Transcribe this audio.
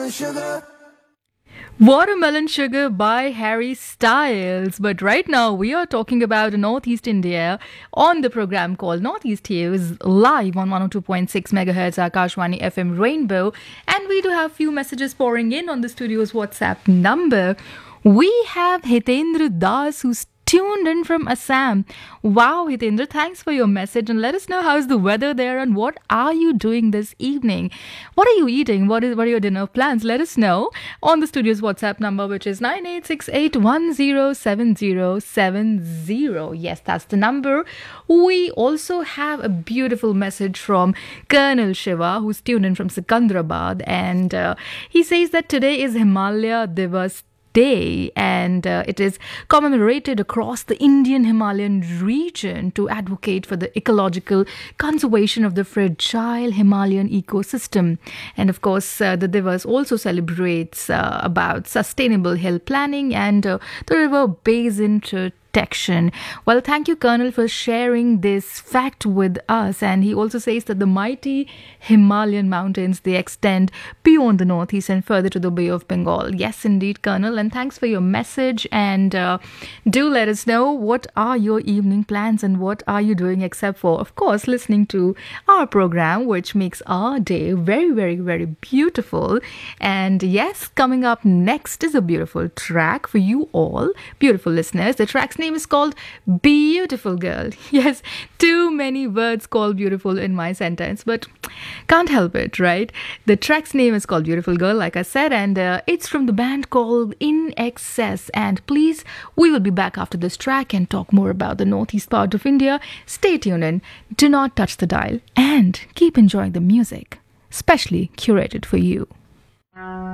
Watermelon Sugar by Harry Styles. But right now we are talking about Northeast India on the program called Northeast News live on 102.6 megahertz Akashwani FM Rainbow. And we do have few messages pouring in on the studio's WhatsApp number. We have Hitendra Das who's tuned in from Assam. Wow, Hitendra, thanks for your message and let us know how's the weather there and what are you doing this evening? What are you eating? What are your dinner plans? Let us know on the studio's WhatsApp number, which is 9868107070. Yes, that's the number. We also have a beautiful message from Colonel Shiva, who's tuned in from Sikandrabad, and he says that today is Himalaya Divas Day and it is commemorated across the Indian Himalayan region to advocate for the ecological conservation of the fragile Himalayan ecosystem. And of course, the Divas also celebrates about sustainable hill planning and the river basin protection. Well, thank you, Colonel, for sharing this fact with us. And he also says that the mighty Himalayan mountains, they extend beyond the northeast and further to the Bay of Bengal. Yes, indeed, Colonel. And thanks for your message. And do let us know what are your evening plans and what are you doing except for, of course, listening to our program, which makes our day very, very, very beautiful. And yes, coming up next is a beautiful track for you all, beautiful listeners. The track's name is called Beautiful Girl. Yes, too many words called beautiful in my sentence, but can't help it, right? The track's name is called Beautiful Girl, like I said, and it's from the band called In Excess. And please, we will be back after this track and talk more about the northeast part of India. Stay tuned in, do not touch the dial, and keep enjoying the music, specially curated for you.